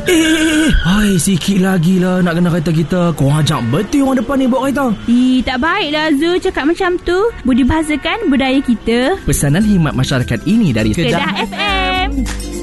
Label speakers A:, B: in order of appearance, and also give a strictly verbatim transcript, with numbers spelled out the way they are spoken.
A: Eh, eh, eh. Hai, sikit lagi lah nak kena kereta kita. Kau ajak betul orang depan ni bawa kereta.
B: Ih, tak baiklah Zul cakap macam tu. Budi bahasakan budaya kita.
A: Pesanan khidmat masyarakat ini dari
B: Kedah F M.